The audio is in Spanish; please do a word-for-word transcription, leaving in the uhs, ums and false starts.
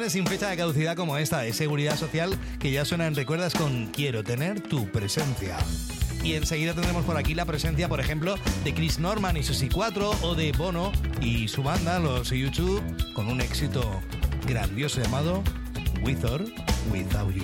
Canciones sin fecha de caducidad como esta de Seguridad Social, que ya suenan, recuerdas, con Quiero tener tu presencia. Y enseguida tendremos por aquí la presencia, por ejemplo, de Chris Norman y Susi cuatro, o de Bono y su banda, los YouTube, con un éxito grandioso llamado With or Without You.